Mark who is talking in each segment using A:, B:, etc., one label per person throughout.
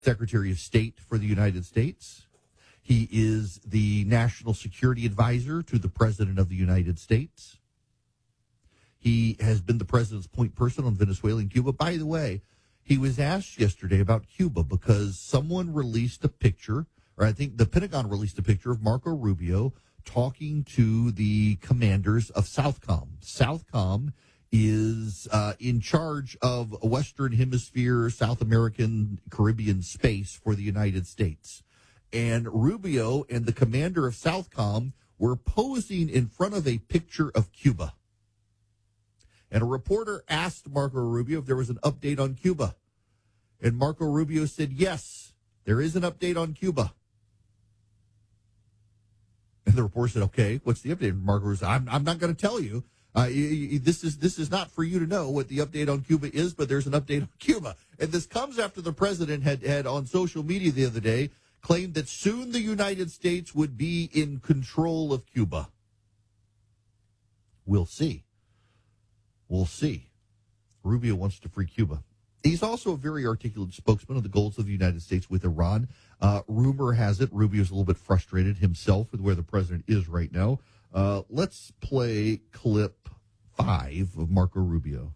A: Secretary of State for the United States. He is the National Security Advisor to the President of the United States. He has been the president's point person on Venezuela and Cuba. By the way, he was asked yesterday about Cuba because someone released a picture, or I think the Pentagon released a picture of Marco Rubio talking to the commanders of Southcom. Southcom is in charge of Western Hemisphere, South American, Caribbean space for the United States. And Rubio and the commander of Southcom were posing in front of a picture of Cuba. And a reporter asked Marco Rubio if there was an update on Cuba. And Marco Rubio said, yes, there is an update on Cuba. And the reporter said, okay, what's the update? And Marco said, I'm not going to tell you. This is not for you to know what the update on Cuba is, but there's an update on Cuba. And this comes after the president had on social media the other day claimed that soon the United States would be in control of Cuba. We'll see. We'll see. Rubio wants to free Cuba. He's also a very articulate spokesman of the goals of the United States with Iran. Rumor has it Rubio's a little bit frustrated himself with where the president is right now. Let's play clip 5 of Marco Rubio.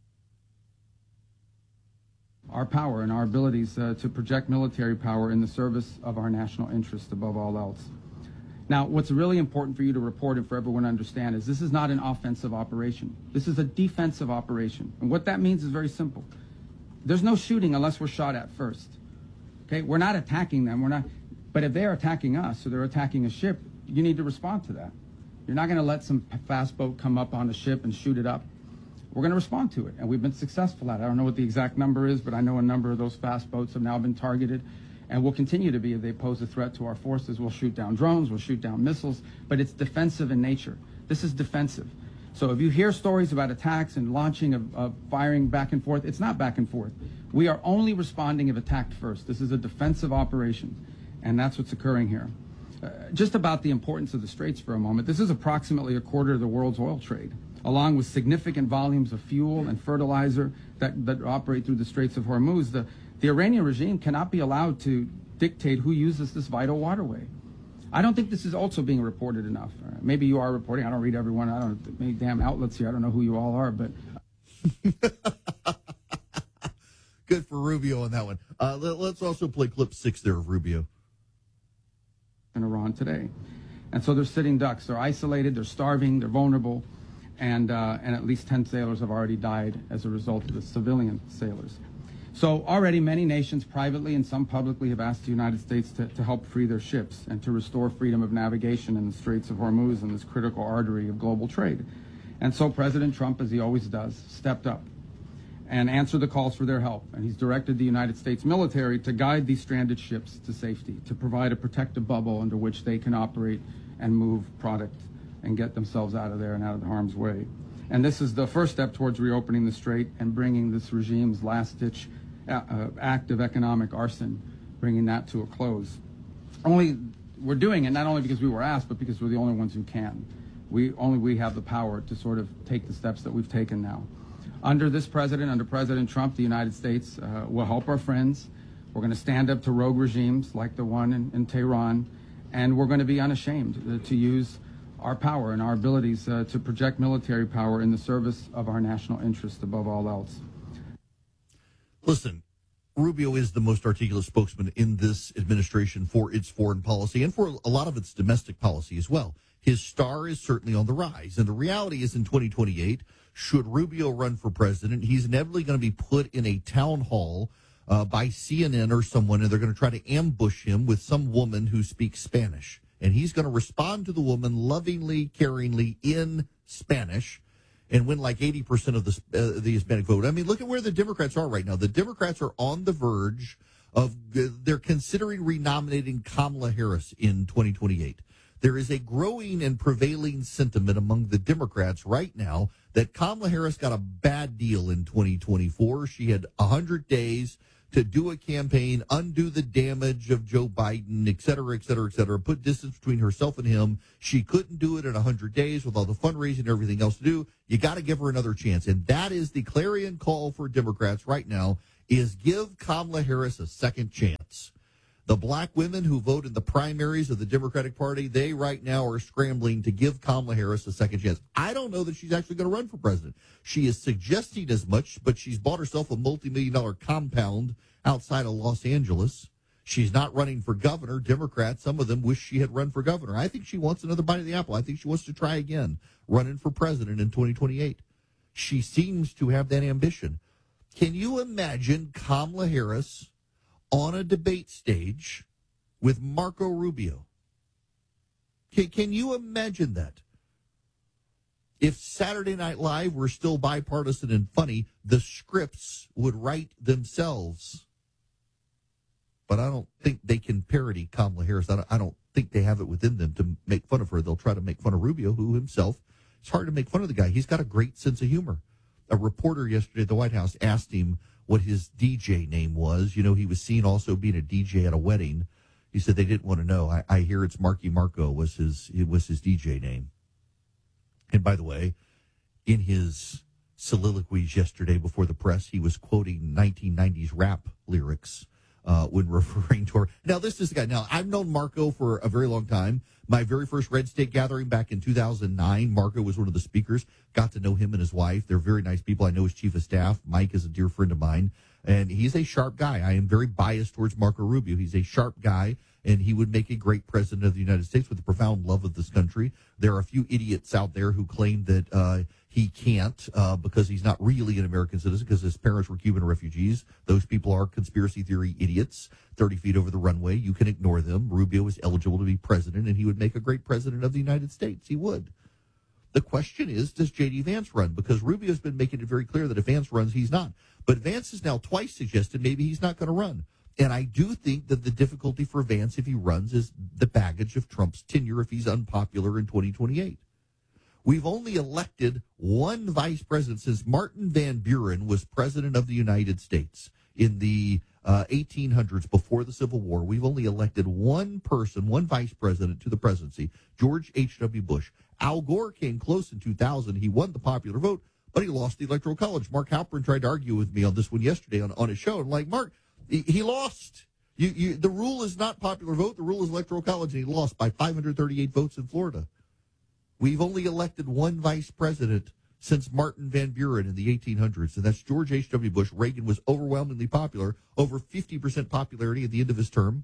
B: Our power and our abilities to project military power in the service of our national interest above all else. Now, what's really important for you to report and for everyone to understand is this is not an offensive operation. This is a defensive operation. And what that means is very simple. There's no shooting unless we're shot at first. Okay, we're not attacking them. But if they're attacking us or they're attacking a ship, you need to respond to that. You're not going to let some fast boat come up on a ship and shoot it up. We're going to respond to it, and we've been successful at it. I don't know what the exact number is, but I know a number of those fast boats have now been targeted, and will continue to be if they pose a threat to our forces. We'll shoot down drones, we'll shoot down missiles, but it's defensive in nature. This is defensive. So if you hear stories about attacks and launching of firing back and forth, it's not back and forth. We are only responding if attacked first. This is a defensive operation, and that's what's occurring here. Just about the importance of the Straits for a moment. This is approximately a quarter of the world's oil trade, along with significant volumes of fuel and fertilizer that operate through the Straits of Hormuz. The Iranian regime cannot be allowed to dictate who uses this vital waterway. I don't think this is also being reported enough. Maybe you are reporting. I don't read everyone. I don't many damn outlets here. I don't know who you all are, but
A: good for Rubio on that one. Let's also play clip 6 there of Rubio.
B: In Iran today. And so they're sitting ducks. They're isolated, they're starving, they're vulnerable, and at least 10 sailors have already died as a result of the civilian sailors. So already many nations privately and some publicly have asked the United States to help free their ships and to restore freedom of navigation in the Straits of Hormuz and this critical artery of global trade. And so President Trump, as he always does, stepped up and answered the calls for their help. And he's directed the United States military to guide these stranded ships to safety, to provide a protective bubble under which they can operate and move product and get themselves out of there and out of harm's way. And this is the first step towards reopening the strait and bringing this regime's last-ditch act of economic arson, bringing that to a close. We're doing it not only because we were asked, but because we're the only ones who can. Only we have the power to sort of take the steps that we've taken now. Under this president, under President Trump, the United States will help our friends. We're going to stand up to rogue regimes like the one in Tehran, and we're going to be unashamed to use our power and our abilities to project military power in the service of our national interest above all else.
A: Listen, Rubio is the most articulate spokesman in this administration for its foreign policy and for a lot of its domestic policy as well. His star is certainly on the rise, and the reality is in 2028, should Rubio run for president, he's inevitably going to be put in a town hall by CNN or someone, and they're going to try to ambush him with some woman who speaks Spanish. And he's going to respond to the woman lovingly, caringly in Spanish and win like 80% of the Hispanic vote. I mean, look at where the Democrats are right now. The Democrats are on the verge of, they're considering renominating Kamala Harris in 2028. There is a growing and prevailing sentiment among the Democrats right now that Kamala Harris got a bad deal in 2024. She had 100 days to do a campaign, undo the damage of Joe Biden, et cetera, et cetera, et cetera, put distance between herself and him. She couldn't do it in 100 days with all the fundraising and everything else to do. You got to give her another chance. And that is the clarion call for Democrats right now, is give Kamala Harris a second chance. The black women who vote in the primaries of the Democratic Party, they right now are scrambling to give Kamala Harris a second chance. I don't know that she's actually going to run for president. She is suggesting as much, but she's bought herself a multi-million-dollar compound outside of Los Angeles. She's not running for governor. Democrats, some of them wish she had run for governor. I think she wants another bite of the apple. I think she wants to try again, running for president in 2028. She seems to have that ambition. Can you imagine Kamala Harris on a debate stage with Marco Rubio? Can you imagine that? If Saturday Night Live were still bipartisan and funny, the scripts would write themselves. But I don't think they can parody Kamala Harris. I don't think they have it within them to make fun of her. They'll try to make fun of Rubio, who himself, it's hard to make fun of the guy. He's got a great sense of humor. A reporter yesterday at the White House asked him what his DJ name was. You know, he was seen also being a DJ at a wedding. He said they didn't want to know. I hear it's Marky Marco was his DJ name. And by the way, in his soliloquies yesterday before the press, he was quoting 1990s rap lyrics when referring to her. Now, this is the guy. Now, I've known Marco for a very long time. My very first Red State gathering back in 2009, Marco was one of the speakers. Got to know him and his wife. They're very nice people. I know his chief of staff. Mike is a dear friend of mine, and he's a sharp guy. I am very biased towards Marco Rubio. He's a sharp guy, and he would make a great president of the United States with a profound love of this country. There are a few idiots out there who claim that he can't because he's not really an American citizen because his parents were Cuban refugees. Those people are conspiracy theory idiots, 30 feet over the runway. You can ignore them. Rubio is eligible to be president, and he would make a great president of the United States. He would. The question is, does J.D. Vance run? Because Rubio's been making it very clear that if Vance runs, he's not. But Vance has now twice suggested maybe he's not going to run. And I do think that the difficulty for Vance, if he runs, is the baggage of Trump's tenure if he's unpopular in 2028. We've only elected one vice president since Martin Van Buren was president of the United States in the 1800s before the Civil War. We've only elected one person, one vice president to the presidency, George H.W. Bush. Al Gore came close in 2000. He won the popular vote, but he lost the Electoral College. Mark Halperin tried to argue with me on this one yesterday on his show. I'm like, Mark, he lost. The rule is not popular vote. The rule is Electoral College, and he lost by 538 votes in Florida. We've only elected one vice president since Martin Van Buren in the 1800s, and that's George H.W. Bush. Reagan was overwhelmingly popular, over 50% popularity at the end of his term.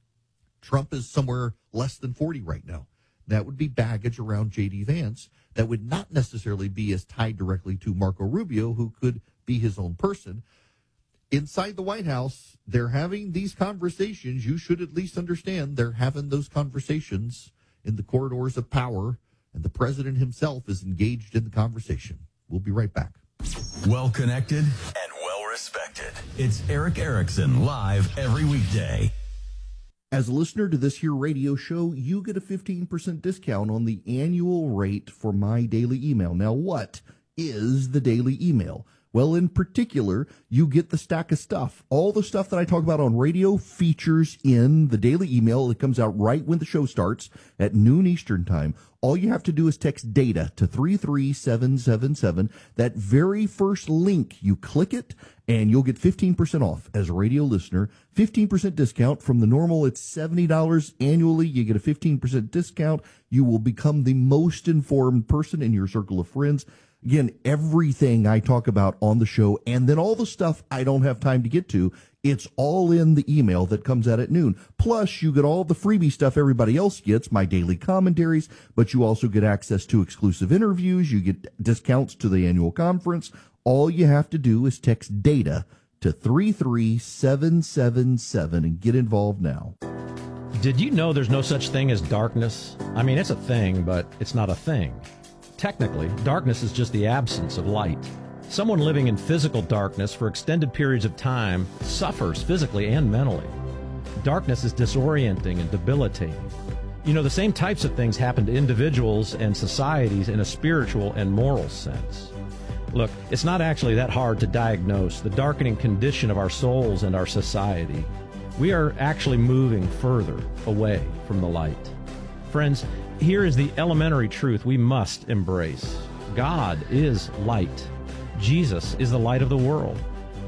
A: Trump is somewhere less than 40 right now. That would be baggage around J.D. Vance that would not necessarily be as tied directly to Marco Rubio, who could be his own person. Inside the White House, they're having these conversations. You should at least understand they're having those conversations in the corridors of power, and the president himself is engaged in the conversation. We'll be right back.
C: Well connected and well respected. It's Erick Erickson live every weekday.
A: As a listener to this here radio show, you get a 15% discount on the annual rate for my daily email. Now, what is the daily email? Well, in particular, you get the stack of stuff. All the stuff that I talk about on radio features in the daily email. It comes out right when the show starts at noon Eastern time. All you have to do is text DATA to 33777. That very first link, you click it, and you'll get 15% off as a radio listener. 15% discount from the normal. It's $70 annually. You get a 15% discount. You will become the most informed person in your circle of friends. Again, everything I talk about on the show, and then all the stuff I don't have time to get to, it's all in the email that comes out at noon. Plus, you get all the freebie stuff everybody else gets, my daily commentaries, but you also get access to exclusive interviews. You get discounts to the annual conference. All you have to do is text DATA to 33777 and get involved now.
D: Did you know there's no such thing as darkness? I mean, it's a thing, but it's not a thing. Technically, darkness is just the absence of light. Someone living in physical darkness for extended periods of time suffers physically and mentally. Darkness is disorienting and debilitating. You know, the same types of things happen to individuals and societies in a spiritual and moral sense. Look, it's not actually that hard to diagnose the darkening condition of our souls and our society. We are actually moving further away from the light. Friends, here is the elementary truth we must embrace. God is light. Jesus is the light of the world.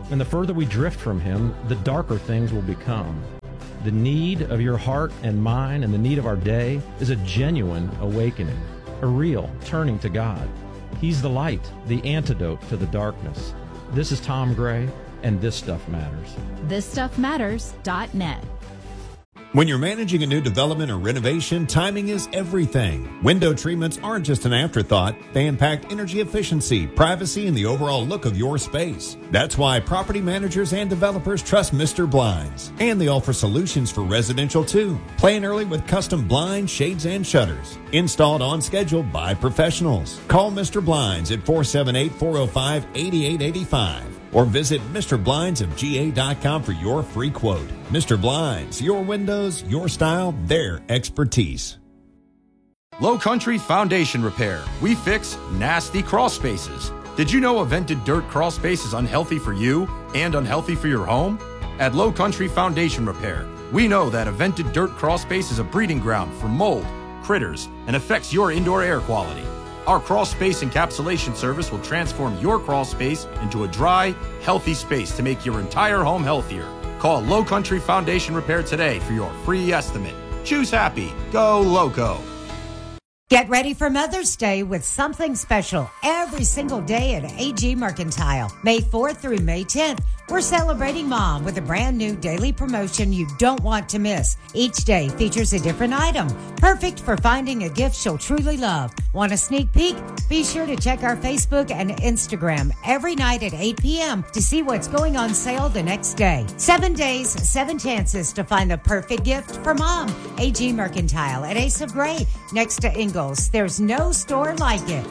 D: And the further we drift from Him, the darker things will become. The need of your heart and mine and the need of our day is a genuine awakening, a real turning to God. He's the light, the antidote to the darkness. This is Tom Gray, and This Stuff Matters.
E: ThisStuffMatters.net.
F: When you're managing a new development or renovation, timing is everything. Window treatments aren't just an afterthought. They impact energy efficiency, privacy, and the overall look of your space. That's why property managers and developers trust Mr. Blinds. And they offer solutions for residential too. Plan early with custom blinds, shades, and shutters. Installed on schedule by professionals. Call Mr. Blinds at 478-405-8885. Or visit MrBlindsofGA.com for your free quote. Mr. Blinds, your windows, your style, their expertise.
G: Low Country Foundation Repair. We fix nasty crawl spaces. Did you know a vented dirt crawl space is unhealthy for you and unhealthy for your home? At Low Country Foundation Repair, we know that a vented dirt crawl space is a breeding ground for mold, critters, and affects your indoor air quality. Our crawl space encapsulation service will transform your crawl space into a dry, healthy space to make your entire home healthier. Call Low Country Foundation Repair today for your free estimate. Choose happy. Go Loco.
H: Get ready for Mother's Day with something special every single day at AG Mercantile. May 4th through May 10th, we're celebrating Mom with a brand new daily promotion you don't want to miss. Each day features a different item, perfect for finding a gift she'll truly love. Want a sneak peek? Be sure to check our Facebook and Instagram every night at 8 p.m. to see what's going on sale the next day. 7 days, 7 chances to find the perfect gift for Mom. AG Mercantile at Ace of Gray, next to Ingalls. There's no store like it.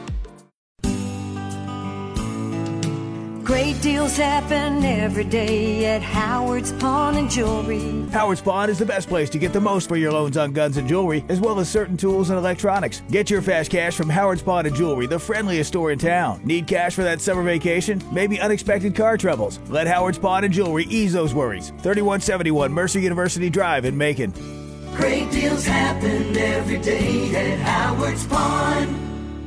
I: Great deals happen every day at Howard's Pawn and Jewelry.
J: Howard's Pawn is the best place to get the most for your loans on guns and jewelry, as well as certain tools and electronics. Get your fast cash from Howard's Pawn and Jewelry, the friendliest store in town. Need cash for that summer vacation? Maybe unexpected car troubles? Let Howard's Pawn and Jewelry ease those worries. 3171 Mercer University Drive in Macon.
I: Great deals happen every day at Howard's Pawn.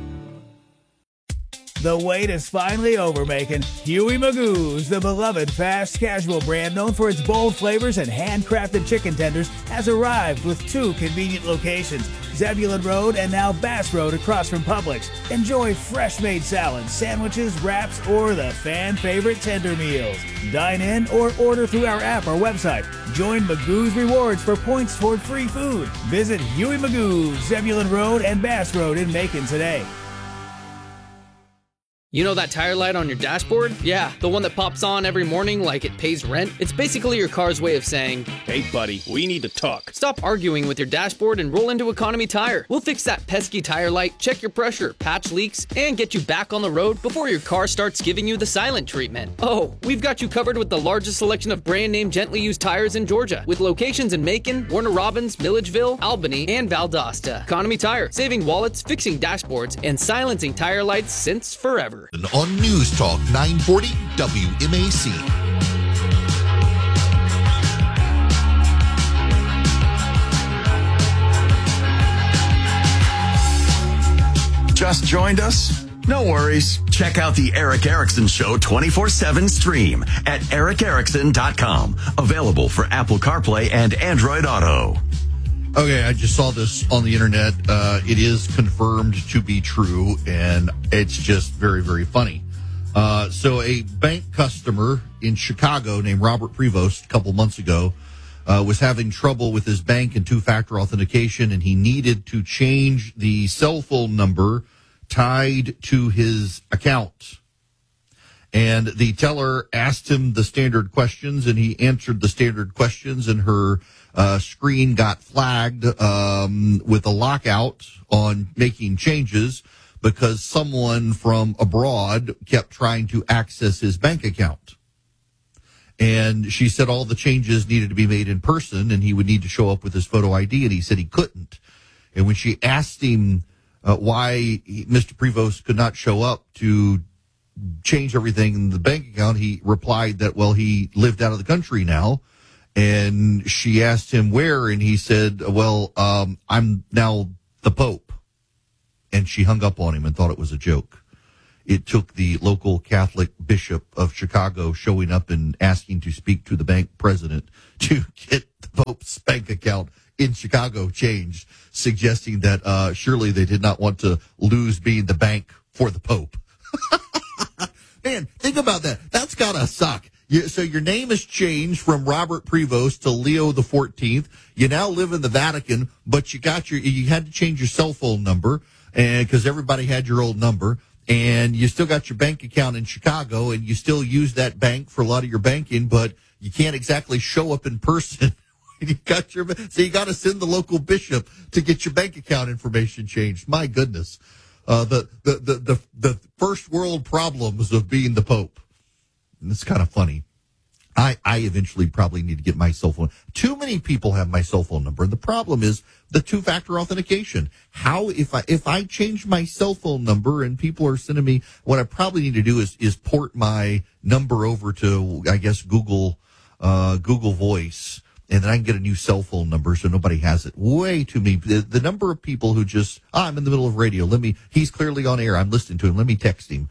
J: The wait is finally over, Macon. Huey Magoo's, the beloved fast casual brand known for its bold flavors and handcrafted chicken tenders, has arrived with 2 convenient locations, Zebulon Road and now Bass Road across from Publix. Enjoy fresh-made salads, sandwiches, wraps, or the fan-favorite tender meals. Dine in or order through our app or website. Join Magoo's Rewards for points toward free food. Visit Huey Magoo's, Zebulon Road and Bass Road in Macon today.
K: You know that tire light on your dashboard? Yeah, the one that pops on every morning like it pays rent? It's basically your car's way of saying,
L: "Hey buddy, we need to talk."
K: Stop arguing with your dashboard and roll into Economy Tire. We'll fix that pesky tire light, check your pressure, patch leaks, and get you back on the road before your car starts giving you the silent treatment. Oh, we've got you covered with the largest selection of brand name gently used tires in Georgia, with locations in Macon, Warner Robins, Milledgeville, Albany, and Valdosta. Economy Tire, saving wallets, fixing dashboards, and silencing tire lights since forever.
M: On News Talk 940 WMAC.
C: Just joined us? No worries. Check out the Eric Erickson Show 24/7 stream at ericerickson.com. Available for Apple CarPlay and Android Auto.
A: Okay, I just saw this on the internet. It is confirmed to be true, and it's just very, very funny. So a bank customer in Chicago named Robert Prevost a couple months ago was having trouble with his bank and 2-factor authentication, and he needed to change the cell phone number tied to his account. And the teller asked him the standard questions, and he answered the standard questions, and her screen got flagged with a lockout on making changes because someone from abroad kept trying to access his bank account. And she said all the changes needed to be made in person, and he would need to show up with his photo ID, and he said he couldn't. And when she asked him why Mr. Prevost could not show up to change everything in the bank account, he replied that, well, he lived out of the country now. And she asked him where, and he said, well, I'm now the Pope. And she hung up on him and thought it was a joke. it took the local Catholic bishop of Chicago showing up and asking to speak to the bank president to get the Pope's bank account in Chicago changed, suggesting that surely they did not want to lose being the bank for the Pope. Man, think about that. That's gotta suck. So your name has changed from Robert Prevost to Leo the 14th. You now live in the Vatican, but you had to change your cell phone number, and because everybody had your old number, and you still got your bank account in Chicago, and you still use that bank for a lot of your banking, but you can't exactly show up in person. So you got to send the local bishop to get your bank account information changed. My goodness, the first world problems of being the Pope. And it's kind of funny. I eventually probably need to get my cell phone. Too many people have my cell phone number. And the problem is the two-factor authentication. How, if I change my cell phone number and people are sending me, what I probably need to do is port my number over to, I guess, Google Voice. And then I can get a new cell phone number so nobody has it. Way too many. The number of people who just, I'm in the middle of radio. He's clearly on air. I'm listening to him. Let me text him.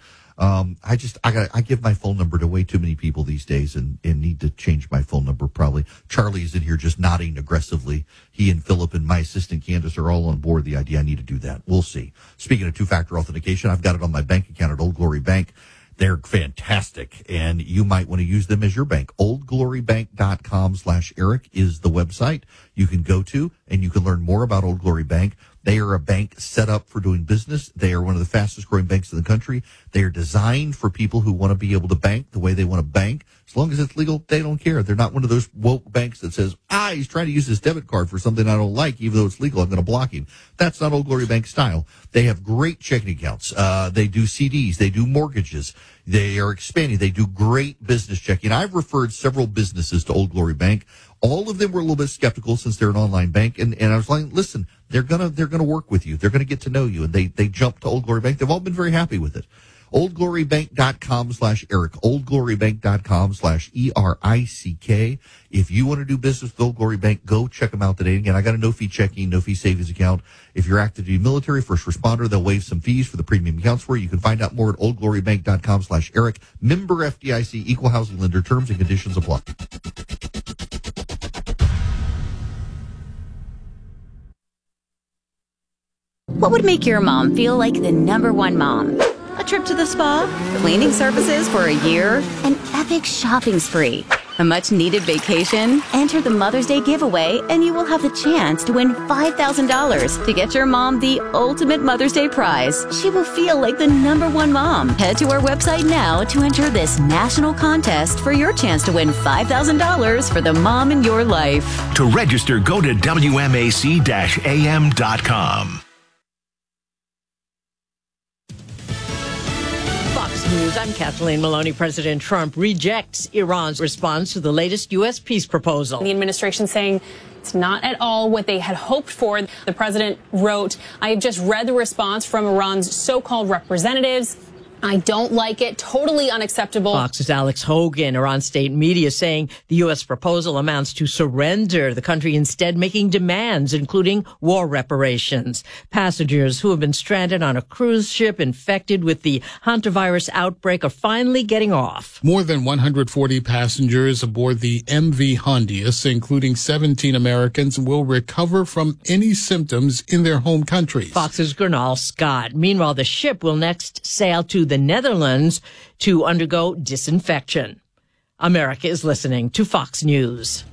A: I give my phone number to way too many people these days and need to change my phone number probably. Charlie's in here just nodding aggressively. He and Philip and my assistant Candace are all on board the idea I need to do that. We'll see. Speaking of two-factor authentication, I've got it on my bank account at Old Glory Bank. They're fantastic, and you might want to use them as your bank. OldGloryBank.com/Eric is the website you can go to, and you can learn more about Old Glory Bank. They are a bank set up for doing business. They are one of the fastest growing banks in the country. They are designed for people who want to be able to bank the way they want to bank. As long as it's legal, they don't care. They're not one of those woke banks that says, he's trying to use his debit card for something I don't like, even though it's legal, I'm going to block him. That's not Old Glory Bank style. They have great checking accounts. They do CDs. They do mortgages. They are expanding. They do great business checking. I've referred several businesses to Old Glory Bank. All of them were a little bit skeptical since they're an online bank. And I was like, listen, they're going to work with you. They're going to get to know you. And they jumped to Old Glory Bank. They've all been very happy with it. OldGloryBank.com/Eric. OldGloryBank.com/ERICK. If you want to do business with Old Glory Bank, go check them out today. Again, I got a no-fee checking, no-fee savings account. If you're active duty military, first responder, they'll waive some fees for the premium accounts for you. You can find out more at OldGloryBank.com/Eric. Member FDIC, equal housing lender. Terms and conditions apply.
E: What would make your mom feel like the #1 mom? A trip to the spa, cleaning services for a year, an epic shopping spree, a much-needed vacation? Enter the Mother's Day giveaway and you will have the chance to win $5,000 to get your mom the ultimate Mother's Day prize. She will feel like the #1 mom. Head to our website now to enter this national contest for your chance to win $5,000 for the mom in your life.
C: To register, go to WMAC-AM.com.
N: News. I'm Kathleen Maloney. President Trump rejects Iran's response to the latest U.S. peace proposal.
O: The administration saying it's not at all what they had hoped for. The president wrote, I have just read the response from Iran's so-called representatives. I don't like it. Totally unacceptable.
N: Fox's Alex Hogan, Iran state media, saying the U.S. proposal amounts to surrender, the country instead making demands, including war reparations. Passengers who have been stranded on a cruise ship infected with the hantavirus outbreak are finally getting off.
P: More than 140 passengers aboard the MV Hondius, including 17 Americans, will recover from any symptoms in their home countries.
N: Fox's Gernal Scott. Meanwhile, the ship will next sail to the Netherlands to undergo disinfection. America is listening to Fox News.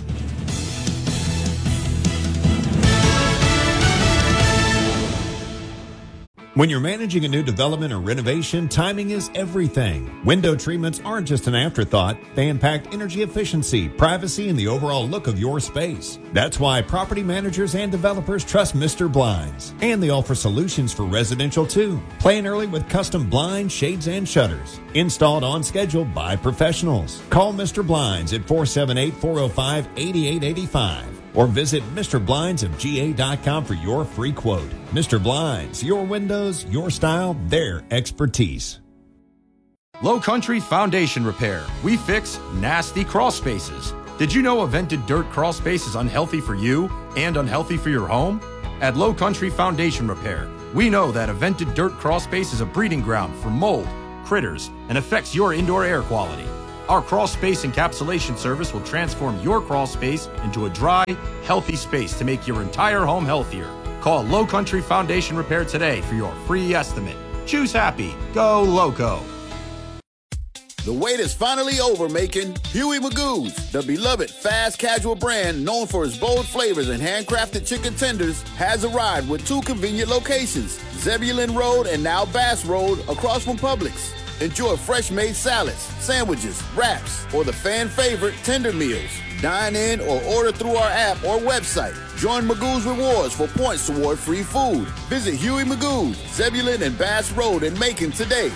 F: When you're managing a new development or renovation, timing is everything. Window treatments aren't just an afterthought. They impact energy efficiency, privacy, and the overall look of your space. That's why property managers and developers trust Mr. Blinds. And they offer solutions for residential too. Plan early with custom blinds, shades, and shutters. Installed on schedule by professionals. Call Mr. Blinds at 478-405-8885. Or visit MrBlindsofGA.com for your free quote. Mr. Blinds, your windows, your style, their expertise.
G: Low Country Foundation Repair. We fix nasty crawl spaces. Did you know a vented dirt crawl space is unhealthy for you and unhealthy for your home? At Low Country Foundation Repair, We know that a vented dirt crawl space is a breeding ground for mold, critters, and affects your indoor air quality. Our crawl space encapsulation service will transform your crawl space into a dry, healthy space to make your entire home healthier. Call Low Country Foundation Repair today for your free estimate. Choose happy. Go Loco.
Q: The wait is finally over, making Huey Magoo's, the beloved fast casual brand known for its bold flavors and handcrafted chicken tenders, has arrived with 2 convenient locations, Zebulon Road and now Bass Road, across from Publix. Enjoy fresh-made salads, sandwiches, wraps, or the fan favorite tender meals. Dine in or order through our app or website. Join Magoo's Rewards for points toward free food. Visit Huey Magoo's, Zebulon and Bass Road in Macon today.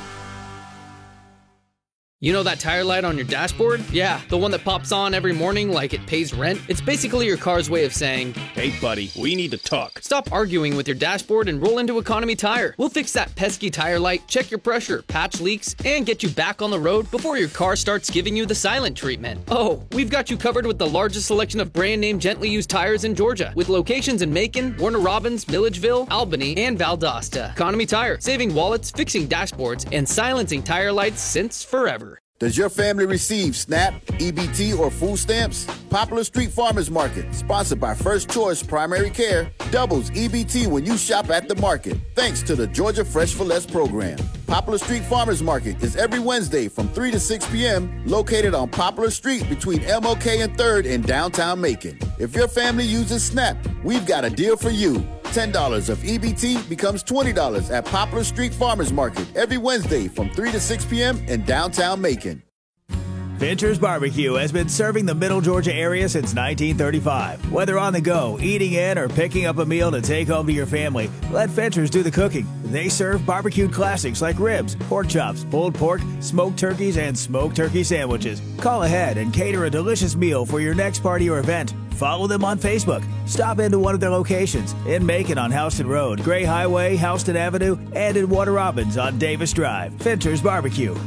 K: You know that tire light on your dashboard? Yeah, the one that pops on every morning like it pays rent? It's basically your car's way of saying,
L: hey buddy, we need to talk.
K: Stop arguing with your dashboard and roll into Economy Tire. We'll fix that pesky tire light, check your pressure, patch leaks, and get you back on the road before your car starts giving you the silent treatment. Oh, we've got you covered with the largest selection of brand name gently used tires in Georgia, with locations in Macon, Warner Robins, Milledgeville, Albany, and Valdosta. Economy Tire, saving wallets, fixing dashboards, and silencing tire lights since forever.
Q: Does your family receive SNAP, EBT, or food stamps? Poplar Street Farmers Market, sponsored by First Choice Primary Care, doubles EBT when you shop at the market, thanks to the Georgia Fresh for Less program. Poplar Street Farmers Market is every Wednesday from 3 to 6 p.m., located on Poplar Street between MLK and 3rd in downtown Macon. If your family uses SNAP, we've got a deal for you. $10 of EBT becomes $20 at Poplar Street Farmers Market every Wednesday from 3 to 6 p.m. in downtown Macon.
J: Fincher's Barbecue has been serving the Middle Georgia area since 1935. Whether on the go, eating in, or picking up a meal to take home to your family, let Fincher's do the cooking. They serve barbecued classics like ribs, pork chops, pulled pork, smoked turkeys, and smoked turkey sandwiches. Call ahead and cater a delicious meal for your next party or event. Follow them on Facebook. Stop into one of their locations in Macon on Houston Road, Gray Highway, Houston Avenue, and in Warner Robins on Davis Drive. Fincher's Barbecue.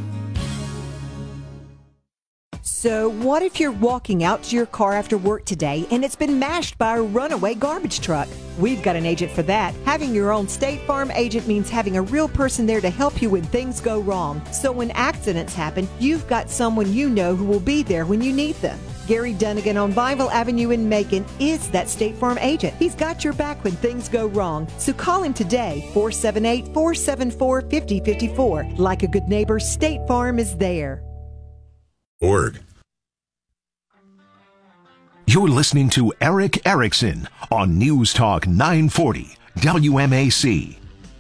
R: So what if you're walking out to your car after work today and it's been mashed by a runaway garbage truck? We've got an agent for that. Having your own State Farm agent means having a real person there to help you when things go wrong. So when accidents happen, you've got someone you know who will be there when you need them. Gary Dunnigan on Bible Avenue in Macon is that State Farm agent. He's got your back when things go wrong. So call him today, 478-474-5054. Like a good neighbor, State Farm is there.
S: You're listening to Eric Erickson on News Talk 940 WMAC.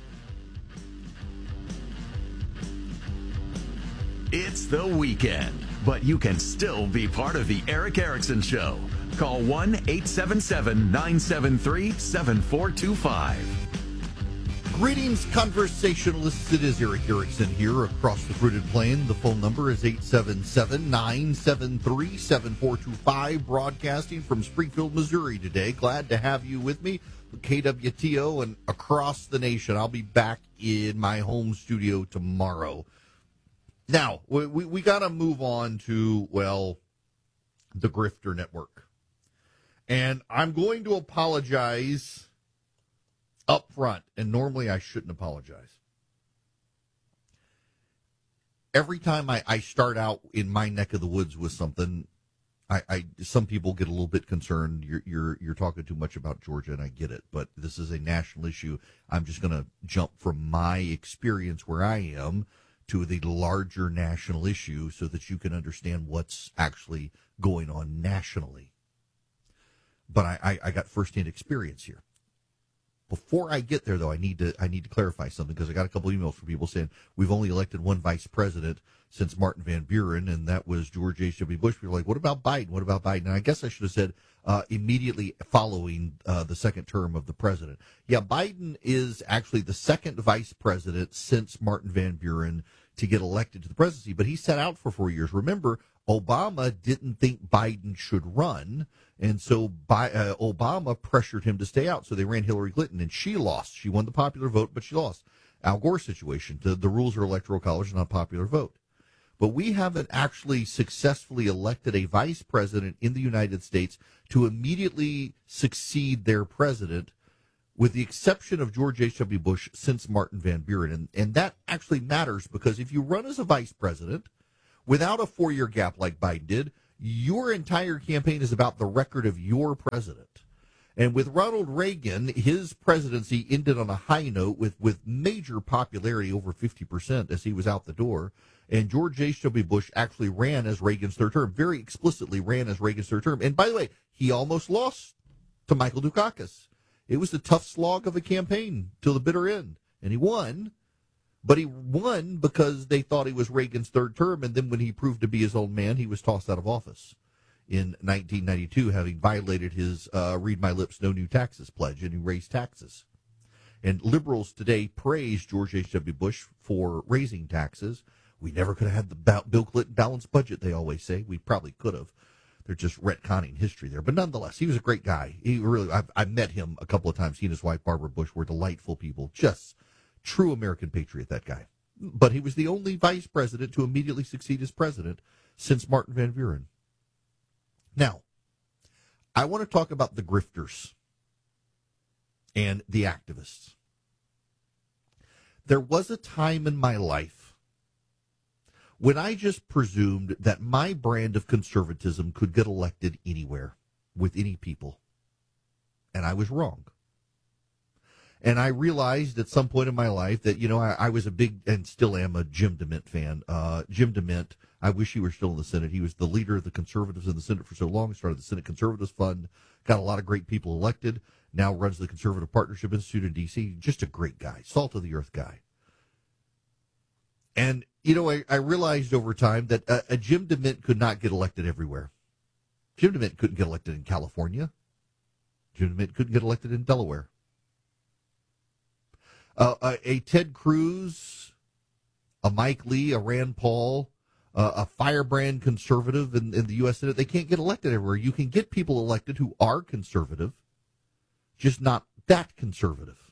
C: It's the weekend, but you can still be part of the Eric Erickson Show. Call 1-877-973-7425.
A: Greetings, conversationalists. It is Eric Erickson here across the fruited plain. The phone number is 877-973-7425. Broadcasting from Springfield, Missouri today. Glad to have you with me, KWTO, and across the nation. I'll be back in my home studio tomorrow. Now, we got to move on to, well, the Grifter Network. And I'm going to apologize up front, and normally I shouldn't apologize. Every time I start out in my neck of the woods with something, some people get a little bit concerned. You're talking too much about Georgia, and I get it, but this is a national issue. I'm just going to jump from my experience where I am to the larger national issue so that you can understand what's actually going on nationally. But I got firsthand experience here. Before I get there, though, I need to clarify something, because I got a couple emails from people saying we've only elected one vice president since Martin Van Buren, and that was George H.W. Bush. People are like, what about Biden? What about Biden? And I guess I should have said immediately following the second term of the president. Yeah, Biden is actually the second vice president since Martin Van Buren to get elected to the presidency, but he sat out for 4 years. Remember, Obama didn't think Biden should run, and so Obama pressured him to stay out. So they ran Hillary Clinton, and she lost. She won the popular vote, but she lost. Al Gore situation. The rules are electoral college, not popular vote. But we haven't actually successfully elected a vice president in the United States to immediately succeed their president with the exception of George H.W. Bush since Martin Van Buren. And that actually matters because if you run as a vice president without a 4-year gap like Biden did, your entire campaign is about the record of your president. And with Ronald Reagan, his presidency ended on a high note with major popularity, over 50% as he was out the door. And George H.W. Bush actually ran as Reagan's third term, very explicitly ran as Reagan's third term. And by the way, he almost lost to Michael Dukakis. It was a tough slog of a campaign till the bitter end. And he won, but he won because they thought he was Reagan's third term. And then when he proved to be his old man, he was tossed out of office in 1992, having violated his read my lips, no new taxes pledge, and he raised taxes. And liberals today praise George H.W. Bush for raising taxes. We never could have had the Bill Clinton balanced budget, they always say. We probably could have. They're just retconning history there. But nonetheless, he was a great guy. He really, I've met him a couple of times. He and his wife, Barbara Bush, were delightful people. Just true American patriot, that guy. But he was the only vice president to immediately succeed as president since Martin Van Buren. Now, I want to talk about the grifters and the activists. There was a time in my life when I just presumed that my brand of conservatism could get elected anywhere with any people. And I was wrong. And I realized at some point in my life that, I was a big, and still am, a Jim DeMint fan. Jim DeMint, I wish he were still in the Senate. He was the leader of the conservatives in the Senate for so long, started the Senate Conservatives Fund, got a lot of great people elected, now runs the Conservative Partnership Institute in D.C. Just a great guy, salt-of-the-earth guy. And, I realized over time that a Jim DeMint could not get elected everywhere. Jim DeMint couldn't get elected in California. Jim DeMint couldn't get elected in Delaware. A Ted Cruz, a Mike Lee, a Rand Paul, a firebrand conservative in the U.S. Senate, they can't get elected everywhere. You can get people elected who are conservative, just not that conservative.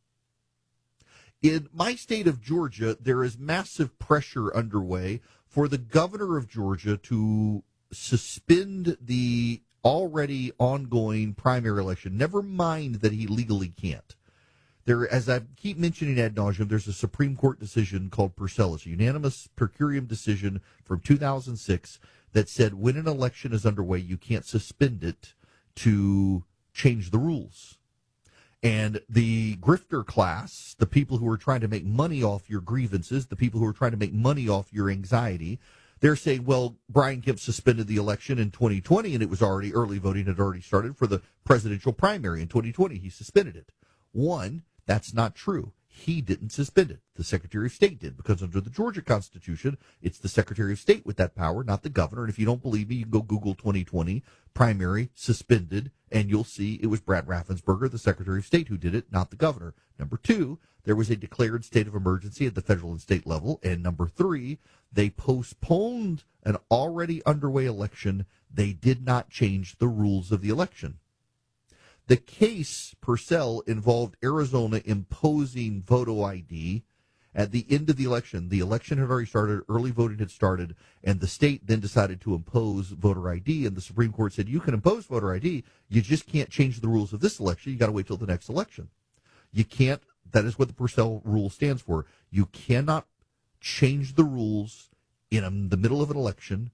A: In my state of Georgia, there is massive pressure underway for the governor of Georgia to suspend the already ongoing primary election, never mind that he legally can't. There, as I keep mentioning ad nauseum, there's a Supreme Court decision called Purcell. It's a unanimous per curiam decision from 2006 that said when an election is underway, you can't suspend it to change the rules. And the grifter class, the people who are trying to make money off your grievances, the people who are trying to make money off your anxiety, they're saying, well, Brian Kemp suspended the election in 2020, and it was already, early voting had already started for the presidential primary in 2020. He suspended it. One, that's not true. He didn't suspend it. The Secretary of State did, because under the Georgia Constitution, it's the Secretary of State with that power, not the governor. And if you don't believe me, you can go Google 2020 primary suspended, and you'll see it was Brad Raffensperger, the Secretary of State, who did it, not the governor. Number two, there was a declared state of emergency at the federal and state level. And number three, they postponed an already underway election. They did not change the rules of the election. The case, Purcell, involved Arizona imposing photo ID at the end of the election. The election had already started, early voting had started, and the state then decided to impose voter ID, and the Supreme Court said, you can impose voter ID, you just can't change the rules of this election. You got to wait till the next election. You can't, that is what the Purcell rule stands for. You cannot change the rules in the middle of an election.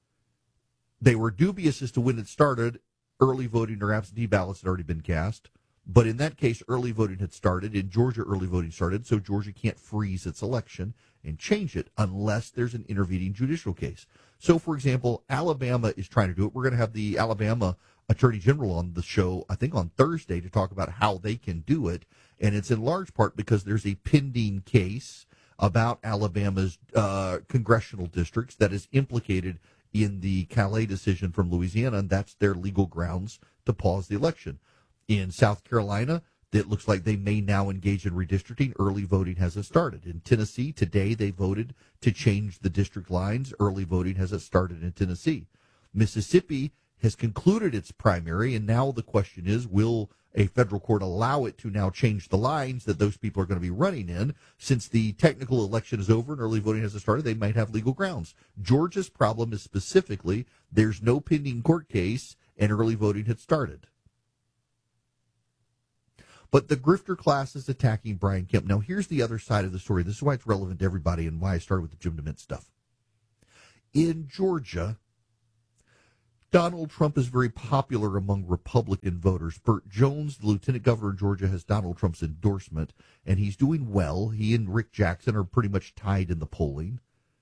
A: They were dubious as to when it started. Early voting or absentee ballots had already been cast. But in that case, early voting had started. In Georgia, early voting started. So Georgia can't freeze its election and change it unless there's an intervening judicial case. So, for example, Alabama is trying to do it. We're going to have the Alabama Attorney General on the show, I think on Thursday, to talk about how they can do it. And it's in large part because there's a pending case about Alabama's congressional districts that is implicated in the Calais decision from Louisiana, and that's their legal grounds to pause the election. In South Carolina, it looks like they may now engage in redistricting. Early voting hasn't started. In Tennessee, today they voted to change the district lines. Early voting hasn't started in Tennessee. Mississippi has concluded its primary, and now the question is, will a federal court allow it to now change the lines that those people are going to be running in? Since the technical election is over and early voting hasn't started, they might have legal grounds. Georgia's problem is specifically there's no pending court case and early voting had started. But the grifter class is attacking Brian Kemp. Now, here's the other side of the story. This is why it's relevant to everybody and why I started with the Jim DeMint stuff. In Georgia, Donald Trump is very popular among Republican voters. Burt Jones, the lieutenant governor of Georgia, has Donald Trump's endorsement, and he's doing well. He and Rick Jackson are pretty much tied in the polling.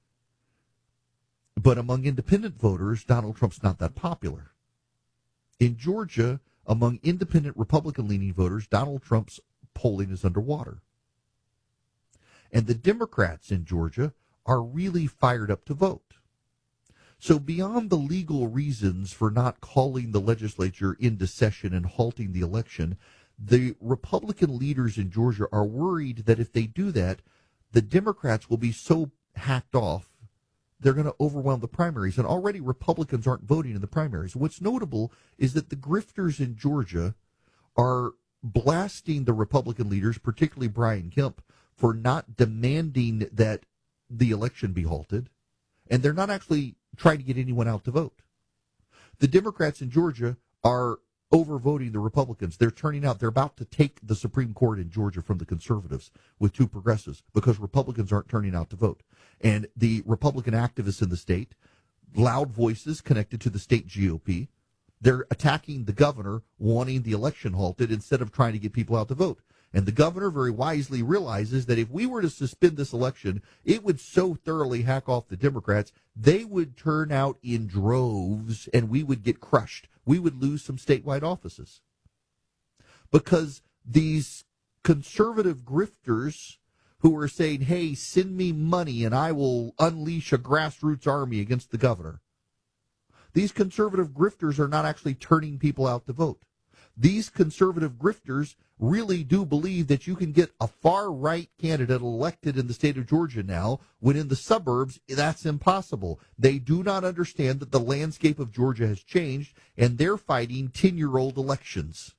A: But among independent voters, Donald Trump's not that popular. In Georgia, among independent Republican-leaning voters, Donald Trump's polling is underwater. And the Democrats in Georgia are really fired up to vote. So beyond the legal reasons for not calling the legislature into session and halting the election, the Republican leaders in Georgia are worried that if they do that, the Democrats will be so hacked off, they're going to overwhelm the primaries. And already Republicans aren't voting in the primaries. What's notable is that the grifters in Georgia are blasting the Republican leaders, particularly Brian Kemp, for not demanding that the election be halted. And they're not actually trying to get anyone out to vote. The Democrats in Georgia are overvoting the Republicans. They're turning out. They're about to take the Supreme Court in Georgia from the conservatives with two progressives because Republicans aren't turning out to vote. And the Republican activists in the state, loud voices connected to the state GOP, they're attacking the governor, wanting the election halted instead of trying to get people out to vote. And the governor very wisely realizes that if we were to suspend this election, it would so thoroughly hack off the Democrats, they would turn out in droves and we would get crushed. We would lose some statewide offices. Because these conservative grifters who are saying, hey, send me money and I will unleash a grassroots army against the governor. These conservative grifters are not actually turning people out to vote. These conservative grifters really do believe that you can get a far-right candidate elected in the state of Georgia now, when in the suburbs, that's impossible. They do not understand that the landscape of Georgia has changed, and they're fighting 10-year-old elections.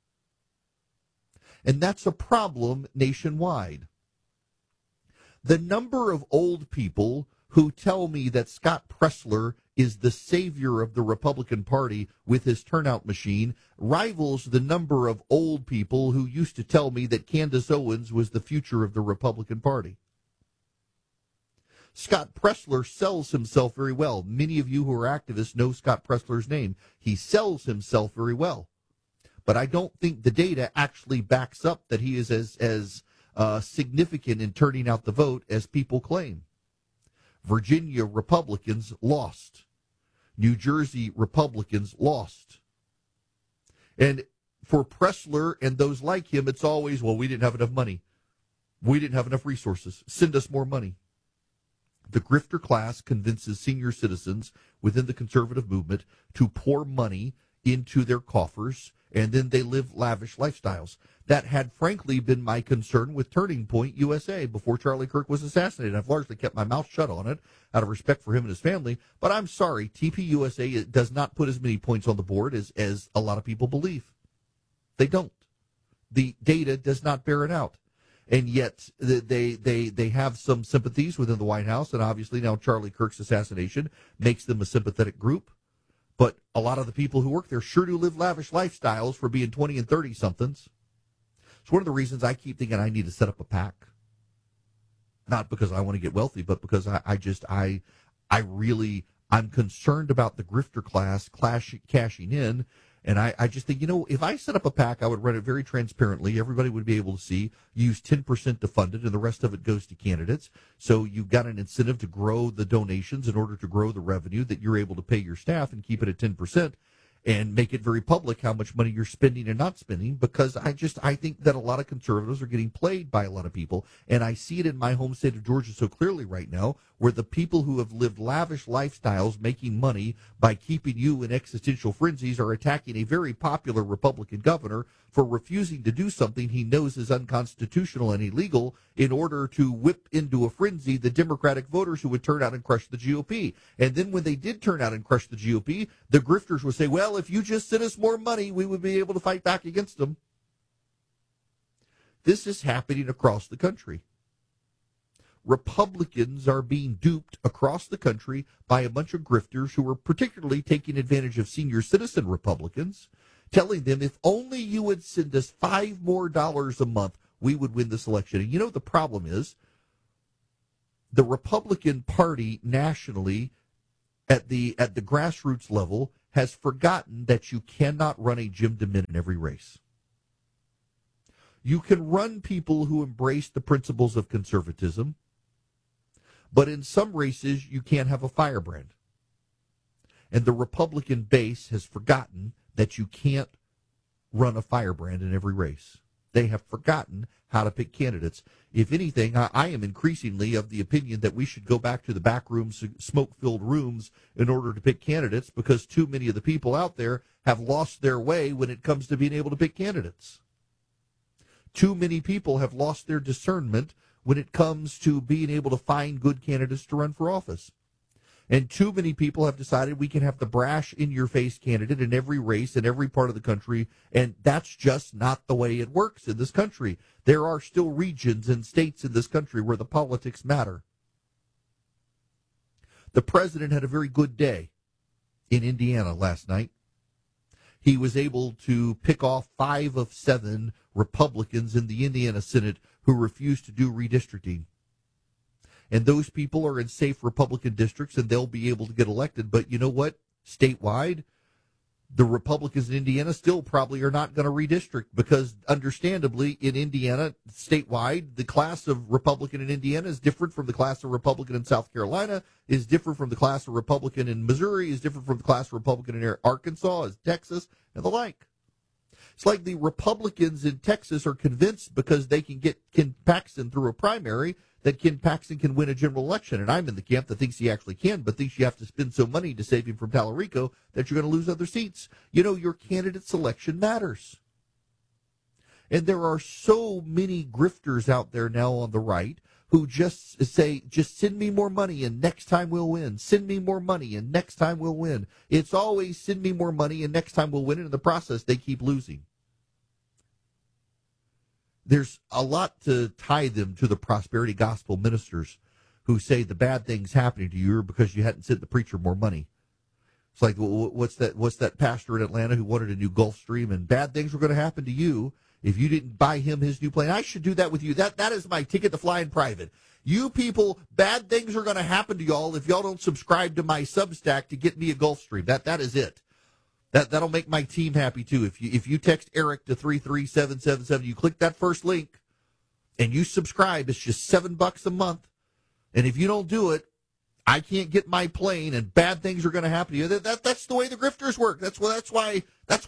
A: And that's a problem nationwide. The number of old people who tell me that Scott Presler is the savior of the Republican Party with his turnout machine rivals the number of old people who used to tell me that Candace Owens was the future of the Republican Party. Scott Presler sells himself very well. Many of you who are activists know Scott Presler's name. He sells himself very well. But I don't think the data actually backs up that he is as significant in turning out the vote as people claim. Virginia Republicans lost. New Jersey Republicans lost. And for Presler and those like him, it's always, well, we didn't have enough money. We didn't have enough resources. Send us more money. The grifter class convinces senior citizens within the conservative movement to pour money into their coffers, and then they live lavish lifestyles. That had, frankly, been my concern with Turning Point USA before Charlie Kirk was assassinated. I've largely kept my mouth shut on it out of respect for him and his family. But I'm sorry, TPUSA does not put as many points on the board as a lot of people believe. They don't. The data does not bear it out. And yet they have some sympathies within the White House, and obviously now Charlie Kirk's assassination makes them a sympathetic group. But a lot of the people who work there sure do live lavish lifestyles for being 20 and 30-somethings. It's one of the reasons I keep thinking I need to set up a PAC. Not because I want to get wealthy, but because I'm concerned about the grifter class cashing in. And I just think, if I set up a PAC, I would run it very transparently. Everybody would be able to see, use 10% to fund it, and the rest of it goes to candidates. So you've got an incentive to grow the donations in order to grow the revenue that you're able to pay your staff and keep it at 10%. And make it very public how much money you're spending and not spending, because I think that a lot of conservatives are getting played by a lot of people. And I see it in my home state of Georgia so clearly right now, where the people who have lived lavish lifestyles making money by keeping you in existential frenzies are attacking a very popular Republican governor for refusing to do something he knows is unconstitutional and illegal in order to whip into a frenzy the Democratic voters who would turn out and crush the GOP. And then when they did turn out and crush the GOP, the grifters would say, well, if you just sent us more money, we would be able to fight back against them. This is happening across the country. Republicans are being duped across the country by a bunch of grifters who are particularly taking advantage of senior citizen Republicans telling them if only you would send us $5 more a month, we would win this election. And you know the problem is the Republican Party nationally at the grassroots level has forgotten that you cannot run a Jim DeMint in every race. You can run people who embrace the principles of conservatism, but in some races you can't have a firebrand. And the Republican base has forgotten that you can't run a firebrand in every race. They have forgotten how to pick candidates. If anything, I am increasingly of the opinion that we should go back to the back rooms, smoke-filled rooms, in order to pick candidates, because too many of the people out there have lost their way when it comes to being able to pick candidates. Too many people have lost their discernment when it comes to being able to find good candidates to run for office. And too many people have decided we can have the brash, in-your-face candidate in every race in every part of the country, and that's just not the way it works in this country. There are still regions and states in this country where the politics matter. The president had a very good day in Indiana last night. He was able to pick off 5 of 7 Republicans in the Indiana Senate who refused to do redistricting. And those people are in safe Republican districts, and they'll be able to get elected. But you know what? Statewide, the Republicans in Indiana still probably are not going to redistrict, because understandably in Indiana, statewide, the class of Republican in Indiana is different from the class of Republican in South Carolina, is different from the class of Republican in Missouri, is different from the class of Republican in Arkansas, is Texas, and the like. It's like the Republicans in Texas are convinced because they can get Ken Paxton through a primary that Ken Paxton can win a general election. And I'm in the camp that thinks he actually can, but thinks you have to spend some money to save him from Tallarico that you're going to lose other seats. You know, your candidate selection matters. And there are so many grifters out there now on the right who just say, just send me more money and next time we'll win. Send me more money and next time we'll win. It's always send me more money and next time we'll win. And in the process, they keep losing. There's a lot to tie them to the prosperity gospel ministers who say the bad things happening to you are because you hadn't sent the preacher more money. It's like, what's that pastor in Atlanta who wanted a new Gulfstream, and bad things were going to happen to you if you didn't buy him his new plane. I should do that with you. That is my ticket to fly in private. You people, bad things are going to happen to y'all if y'all don't subscribe to my Substack to get me a Gulfstream. That is it. That'll make my team happy too. If you text Eric to 33777, you click that first link and you subscribe, it's just $7 a month. And if you don't do it, I can't get my plane, and bad things are going to happen to you. That's the way the grifters work. That's why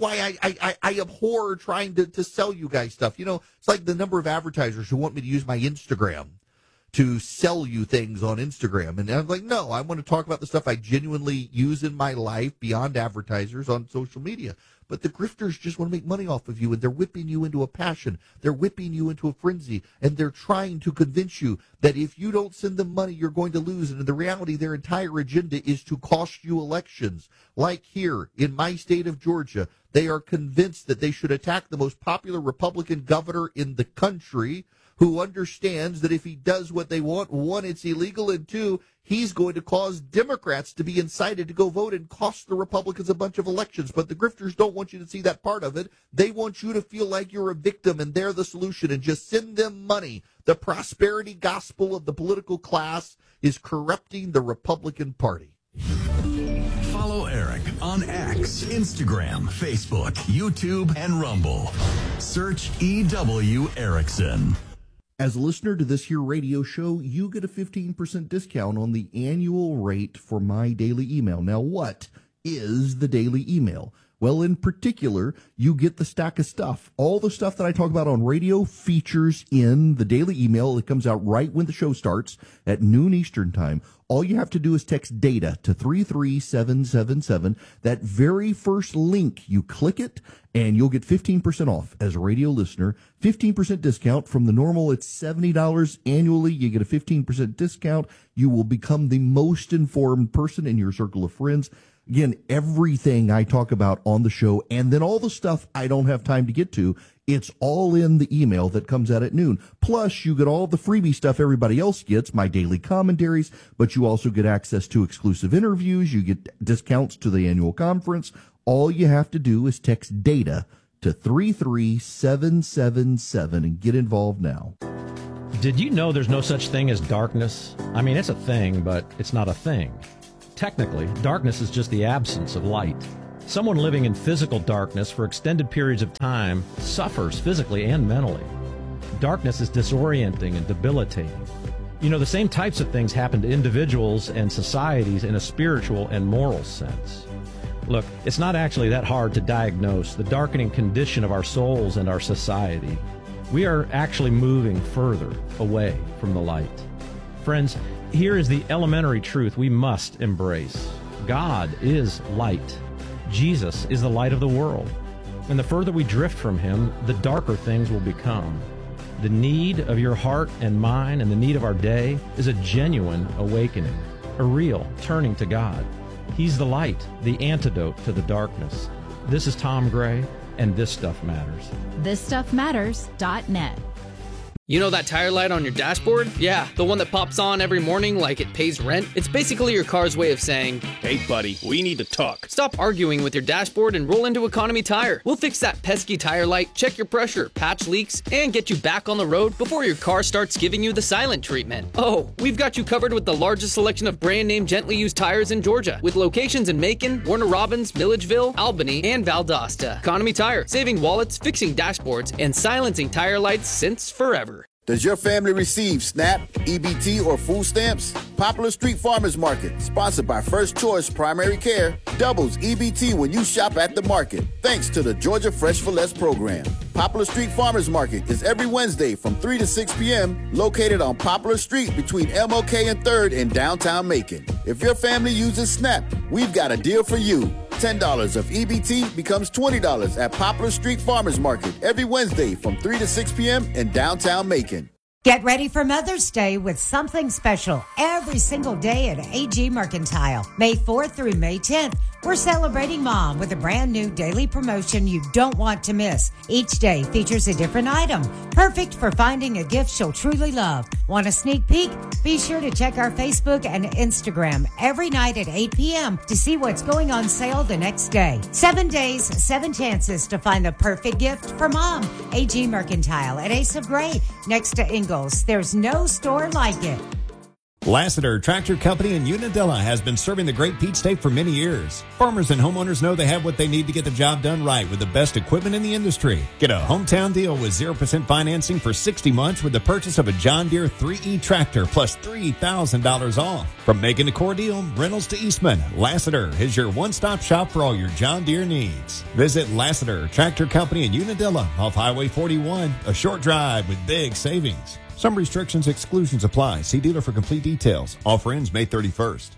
A: I abhor trying to sell you guys stuff. You know, it's like the number of advertisers who want me to use my Instagram to sell you things on Instagram. And I'm like, no, I want to talk about the stuff I genuinely use in my life beyond advertisers on social media. But the grifters just want to make money off of you, and they're whipping you into a passion. They're whipping you into a frenzy, and they're trying to convince you that if you don't send them money, you're going to lose. And in the reality, their entire agenda is to cost you elections. Like here in my state of Georgia, they are convinced that they should attack the most popular Republican governor in the country, who understands that if he does what they want, 1, it's illegal, and 2, he's going to cause Democrats to be incited to go vote and cost the Republicans a bunch of elections. But the grifters don't want you to see that part of it. They want you to feel like you're a victim and they're the solution, and just send them money. The prosperity gospel of the political class is corrupting the Republican Party.
C: Follow Eric on X, Instagram, Facebook, YouTube, and Rumble. Search EW Erickson.
A: As a listener to this here radio show, you get a 15% discount on the annual rate for my daily email. Now, what is the daily email? Well, in particular, you get the stack of stuff. All the stuff that I talk about on radio features in the daily email. It comes out right when the show starts at noon Eastern time. All you have to do is text DATA to 33777. That very first link, you click it, and you'll get 15% off as a radio listener. 15% discount from the normal. It's $70 annually. You get a 15% discount. You will become the most informed person in your circle of friends. Again, everything I talk about on the show, and then all the stuff I don't have time to get to, it's all in the email that comes out at noon. Plus, you get all the freebie stuff everybody else gets, my daily commentaries, but you also get access to exclusive interviews. You get discounts to the annual conference, All you have to do is text DATA to 33777 and get involved now.
D: Did you know there's no such thing as darkness? I mean, it's a thing, but it's not a thing. Technically, darkness is just the absence of light. Someone living in physical darkness for extended periods of time suffers physically and mentally. Darkness is disorienting and debilitating. You know, the same types of things happen to individuals and societies in a spiritual and moral sense. Look, it's not actually that hard to diagnose the darkening condition of our souls and our society. We are actually moving further away from the light. Friends, here is the elementary truth we must embrace. God is light. Jesus is the light of the world. And the further we drift from him, the darker things will become. The need of your heart and mine and the need of our day is a genuine awakening, a real turning to God. He's the light, the antidote to the darkness. This is Tom Gray, and This Stuff Matters.
T: ThisStuffMatters.net.
K: You know that tire light on your dashboard? Yeah, the one that pops on every morning like it pays rent? It's basically your car's way of saying,
L: hey buddy, we need to talk.
K: Stop arguing with your dashboard and roll into Economy Tire. We'll fix that pesky tire light, check your pressure, patch leaks, and get you back on the road before your car starts giving you the silent treatment. Oh, we've got you covered with the largest selection of brand name gently used tires in Georgia, with locations in Macon, Warner Robins, Milledgeville, Albany, and Valdosta. Economy Tire, saving wallets, fixing dashboards, and silencing tire lights since forever.
Q: Does your family receive SNAP, EBT, or food stamps? Popular Street Farmers Market, sponsored by First Choice Primary Care, doubles EBT when you shop at the market, thanks to the Georgia Fresh for Less program. Popular Street Farmers Market is every Wednesday from 3 to 6 p.m., located on Popular Street between MLK and 3rd in downtown Macon. If your family uses SNAP, we've got a deal for you. $10 of EBT becomes $20 at Popular Street Farmers Market every Wednesday from 3 to 6 p.m. in downtown Macon.
H: Get ready for Mother's Day with something special every single day at AG Mercantile. May 4th through May 10th, we're celebrating Mom with a brand new daily promotion you don't want to miss. Each day features a different item, perfect for finding a gift she'll truly love. Want a sneak peek? Be sure to check our Facebook and Instagram every night at 8 p.m. to see what's going on sale the next day. 7 days, 7 chances to find the perfect gift for Mom. AG Mercantile at Ace of Gray, next to Ingalls. There's no store like it.
F: Lassiter Tractor Company in Unadilla has been serving the Great Peach State for many years. Farmers and homeowners know they have what they need to get the job done right with the best equipment in the industry. Get a hometown deal with 0% financing for 60 months with the purchase of a John Deere 3E tractor plus $3,000 off. From Macon to Cordele, Reynolds to Eastman, Lassiter is your one-stop shop for all your John Deere needs. Visit Lassiter Tractor Company in Unadilla off Highway 41, a short drive with big savings. Some restrictions, exclusions apply. See dealer for complete details. Offer ends May 31st.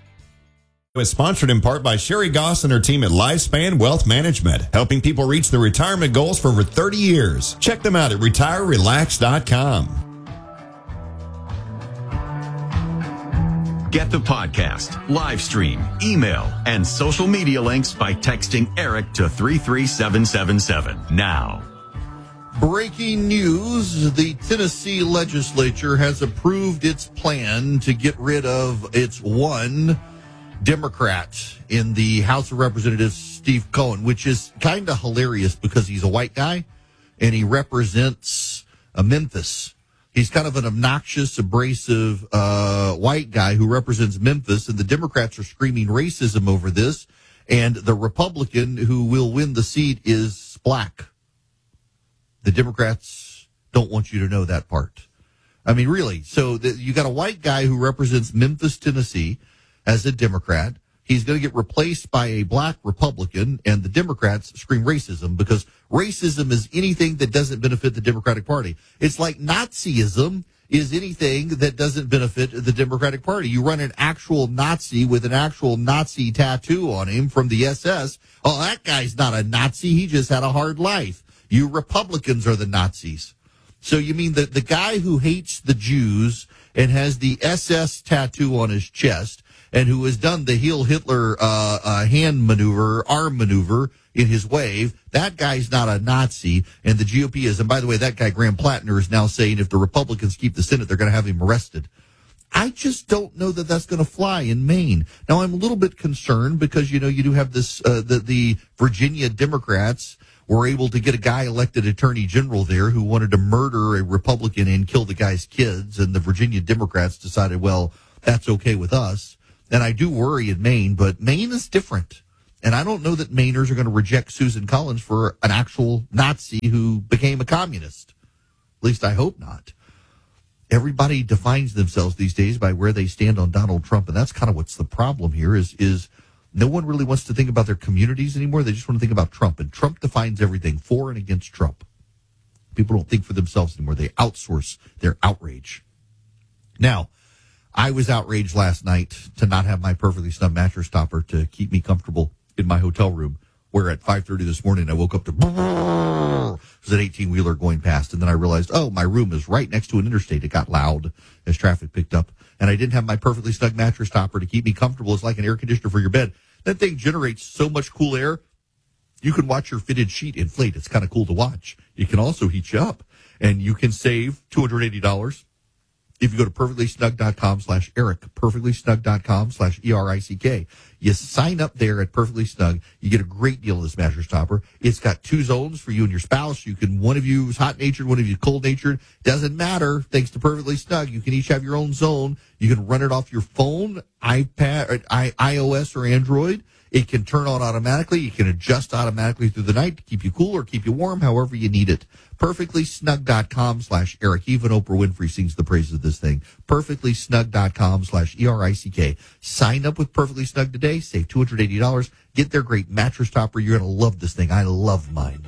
F: It was sponsored in part by Sherry Goss and her team at Lifespan Wealth Management, helping people reach their retirement goals for over 30 years. Check them out at retirerelax.com.
C: Get the podcast, live stream, email, and social media links by texting Eric to 33777 now.
A: Breaking news, the Tennessee legislature has approved its plan to get rid of its one Democrat in the House of Representatives, Steve Cohen, which is kind of hilarious because he's a white guy and he represents Memphis. He's kind of an obnoxious, abrasive white guy who represents Memphis, and the Democrats are screaming racism over this, and the Republican who will win the seat is black. The Democrats don't want you to know that part. I mean, really. So you got a white guy who represents Memphis, Tennessee as a Democrat. He's going to get replaced by a black Republican, and the Democrats scream racism because racism is anything that doesn't benefit the Democratic Party. It's like Nazism is anything that doesn't benefit the Democratic Party. You run an actual Nazi with an actual Nazi tattoo on him from the SS. Oh, that guy's not a Nazi. He just had a hard life. You Republicans are the Nazis. So you mean that the guy who hates the Jews and has the SS tattoo on his chest and who has done the Heil Hitler hand maneuver, arm maneuver in his wave, that guy's not a Nazi, and the GOP is. And by the way, that guy, Graham Plattner, is now saying if the Republicans keep the Senate, they're going to have him arrested. I just don't know that that's going to fly in Maine. Now, I'm a little bit concerned because, you do have this, the Virginia Democrats were able to get a guy elected attorney general there who wanted to murder a Republican and kill the guy's kids. And the Virginia Democrats decided, well, that's okay with us. And I do worry in Maine, but Maine is different. And I don't know that Mainers are going to reject Susan Collins for an actual Nazi who became a communist. At least I hope not. Everybody defines themselves these days by where they stand on Donald Trump, and that's kind of what's the problem here is no one really wants to think about their communities anymore. They just want to think about Trump, and Trump defines everything for and against Trump. People don't think for themselves anymore. They outsource their outrage. Now, I was outraged last night to not have my perfectly snug mattress topper to keep me comfortable in my hotel room, where at 5:30 this morning I woke up to it was an 18-wheeler going past, and then I realized, oh, my room is right next to an interstate. It got loud as traffic picked up, and I didn't have my perfectly snug mattress topper to keep me comfortable. It's like an air conditioner for your bed. That thing generates so much cool air, you can watch your fitted sheet inflate. It's kind of cool to watch. It can also heat you up, and you can save $280 if you go to perfectlysnug.com/Eric, perfectlysnug.com/ERICK. You sign up there at Perfectly Snug. You get a great deal of this mattress topper. It's got 2 zones for you and your spouse. One of you is hot-natured, one of you is cold-natured. Doesn't matter. Thanks to Perfectly Snug, you can each have your own zone. You can run it off your phone, iPad, or iOS or Android. It can turn on automatically. You can adjust automatically through the night to keep you cool or keep you warm, however you need it. Perfectlysnug.com/Eric. Even Oprah Winfrey sings the praises of this thing. Perfectlysnug.com/ERICK. Sign up with Perfectly Snug today. Save $280. Get their great mattress topper. You're going to love this thing. I love mine.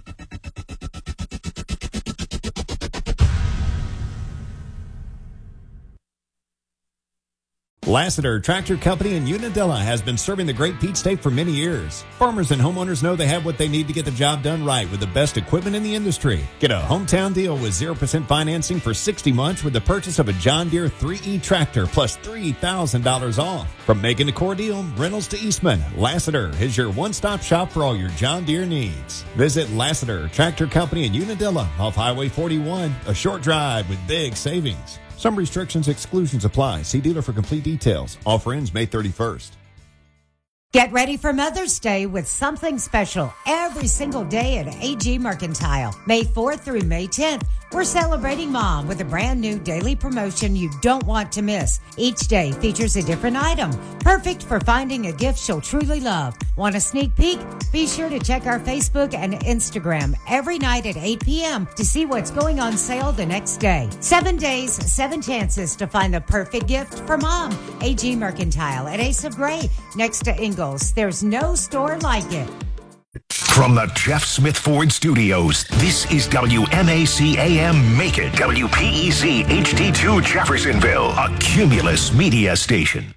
F: Lassiter Tractor Company in Unadilla has been serving the Great Peach State for many years. Farmers and homeowners know they have what they need to get the job done right with the best equipment in the industry. Get a hometown deal with 0% financing for 60 months with the purchase of a John Deere 3E tractor plus $3,000 off. From Macon to Cordele, Reynolds to Eastman, Lassiter is your one-stop shop for all your John Deere needs. Visit Lassiter Tractor Company in Unadilla off Highway 41, a short drive with big savings. Some restrictions, exclusions apply. See dealer for complete details. Offer ends May 31st.
H: Get ready for Mother's Day with something special every single day at AG Mercantile. May 4th through May 10th, we're celebrating Mom with a brand new daily promotion you don't want to miss. Each day features a different item, perfect for finding a gift she'll truly love. Want a sneak peek? Be sure to check our Facebook and Instagram every night at 8 p.m. to see what's going on sale the next day. 7 days, 7 chances to find the perfect gift for Mom. AG Mercantile at Ace of Gray, next to Ingalls. There's no store like it.
S: From the Jeff Smith Ford Studios, this is WMAC AM Macon, WPEC HD2 Jeffersonville, a Cumulus media station.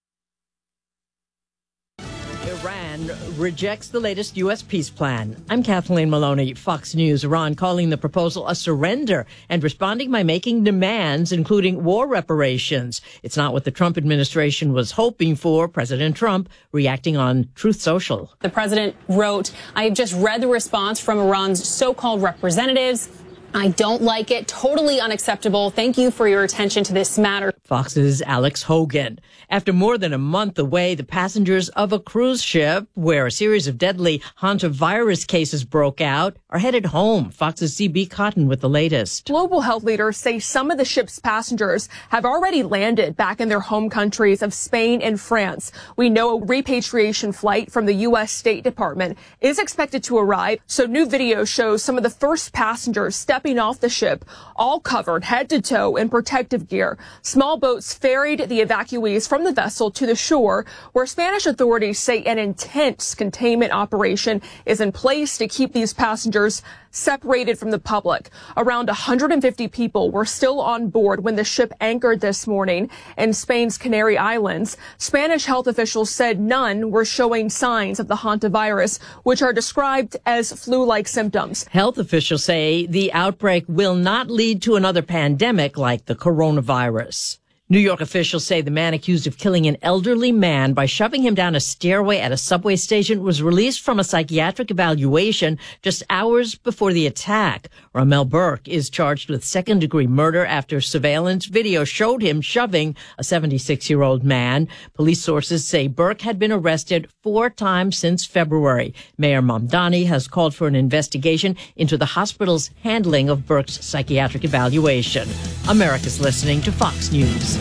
N: Iran rejects the latest U.S. peace plan. I'm Kathleen Maloney, Fox News. Iran calling the proposal a surrender and responding by making demands, including war reparations. It's not what the Trump administration was hoping for. President Trump reacting on Truth Social.
O: The president wrote, I have just read the response from Iran's so-called representatives. I don't like it. Totally unacceptable. Thank you for your attention to this matter.
N: Fox's Alex Hogan. After more than a month away, the passengers of a cruise ship where a series of deadly hantavirus cases broke out are headed home. Fox's CB Cotton with the latest.
T: Global health leaders say some of the ship's passengers have already landed back in their home countries of Spain and France. We know a repatriation flight from the U.S. State Department is expected to arrive. So new video shows some of the first passengers stepping off the ship, all covered head to toe in protective gear. Small boats ferried the evacuees from the vessel to the shore, where Spanish authorities say an intense containment operation is in place to keep these passengers separated from the public. Around 150 people were still on board when the ship anchored this morning in Spain's Canary Islands. Spanish health officials said none were showing signs of the hantavirus, which are described as flu-like symptoms.
N: Health officials say the outbreak will not lead to another pandemic like the coronavirus. New York officials say the man accused of killing an elderly man by shoving him down a stairway at a subway station was released from a psychiatric evaluation just hours before the attack. Ramel Burke is charged with second-degree murder after surveillance video showed him shoving a 76-year-old man. Police sources say Burke had been arrested 4 times since February. Mayor Mamdani has called for an investigation into the hospital's handling of Burke's psychiatric evaluation. America's listening to Fox News.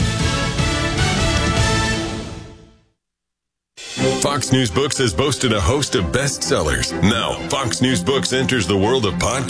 U: Fox News Books has boasted a host of bestsellers. Now, Fox News Books enters the world of podcasts.